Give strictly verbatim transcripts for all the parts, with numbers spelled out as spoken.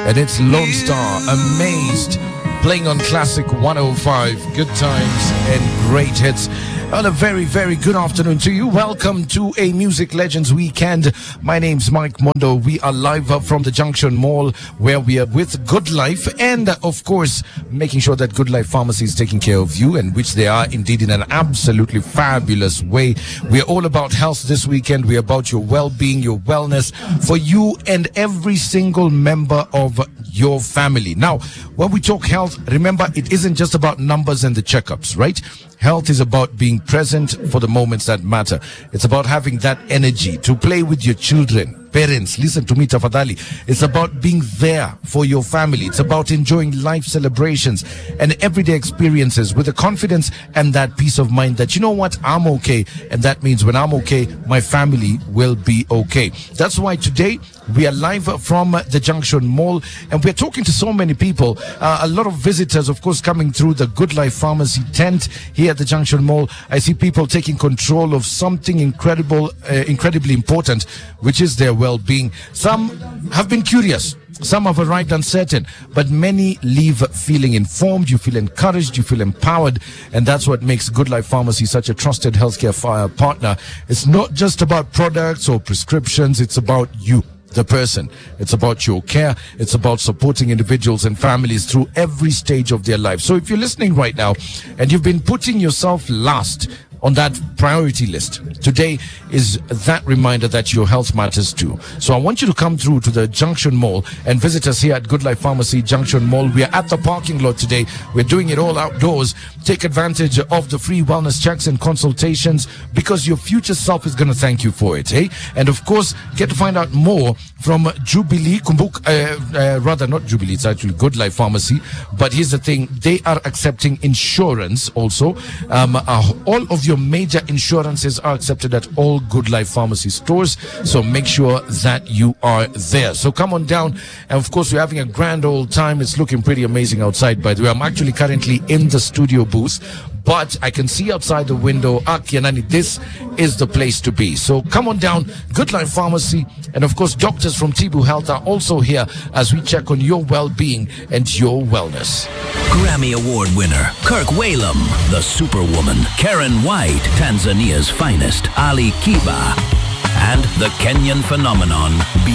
and it's Lone Star, Amazed, playing on Classic one oh five. Good times and great hits. And a very, very good afternoon to you. Welcome to a Music Legends Weekend. My name's Mike Mondo. We are live up from the Junction Mall, where we are with Good Life, and of course, making sure that Good Life Pharmacy is taking care of you, and which they are indeed in an absolutely fabulous way. We are all about health this weekend. We are about your well-being, your wellness for you and every single member of your family. Now, when we talk health, remember, it isn't just about numbers and the checkups, right? Health is about being present for the moments that matter. It's about having that energy to play with your children. Parents, listen to me, tafadhali. It's about being there for your family. It's about enjoying life celebrations and everyday experiences with the confidence and that peace of mind that, you know what, I'm okay. And that means when I'm okay, my family will be okay. That's why today we are live from the Junction Mall, and we're talking to so many people. Uh, a lot of visitors, of course, coming through the Good Life Pharmacy tent here at the Junction Mall. I see people taking control of something incredible, uh, incredibly important, which is their well-being. Some have been curious. Some have arrived uncertain, but many leave feeling informed. You feel encouraged, you feel empowered, and that's what makes Good Life Pharmacy such a trusted healthcare fire partner. It's not just about products or prescriptions, it's about you, the person. It's about your care. It's about supporting individuals and families through every stage of their life. So if you're listening right now and you've been putting yourself last on that priority list, today is that reminder that your health matters too. So I want you to come through to the Junction Mall and visit us here at Good Life Pharmacy Junction Mall. We are at the parking lot today. We're doing it all outdoors. Take advantage of the free wellness checks and consultations, because your future self is going to thank you for it, eh? And of course, get to find out more from Jubilee, Kumbuk, uh, uh, rather not Jubilee, it's actually Good Life Pharmacy. But here's the thing, they are accepting insurance also. Um, uh, all of your major insurances are accepted at all Good Life Pharmacy stores, so make sure that you are there. So come on down, and of course we're having a grand old time. It's looking pretty amazing outside, by the way. I'm actually currently in the studio booth, but I can see outside the window. Ah, Kianani, this is the place to be. So come on down, Good Life Pharmacy, and of course doctors from Tibu Health are also here as we check on your well-being and your wellness. Grammy Award winner Kirk Whalum, the Superwoman, Karen White, Tanzania's finest Ali Kiba, and the Kenyan phenomenon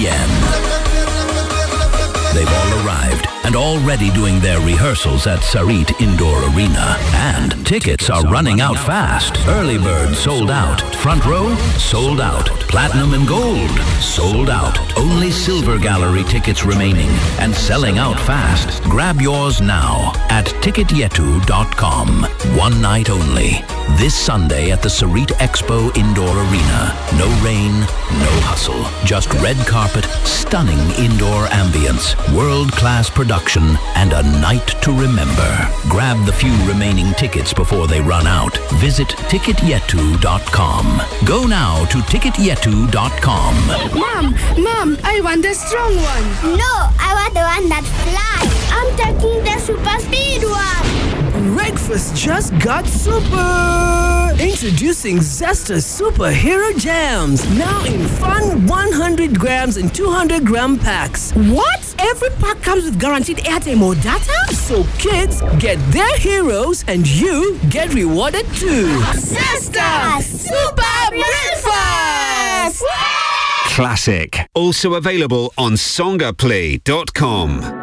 Bien. They've all arrived and already doing their rehearsals at Sarit Indoor Arena. And tickets are running out fast. Early bird sold out. Front row sold out. Platinum and gold sold out. Only silver gallery tickets remaining and selling out fast. Grab yours now at ticket yetu dot com. One night only. This Sunday at the Sarit Expo Indoor Arena. No rain, no hustle. Just red carpet, stunning indoor ambience, world-class production, and a night to remember. Grab the few remaining tickets before they run out. Visit ticket yetu dot com. Go now to ticket yetu dot com. Mom, Mom, I want the strong one. No, I want the one that flies. I'm taking the super speed one. Breakfast just got super! Introducing Zesta Superhero Jams. Now in fun one hundred grams and two hundred gram packs. What? Every pack comes with guaranteed airtime or data? So kids get their heroes and you get rewarded too. Zesta Super Breakfast! Classic. Also available on songaplay dot com.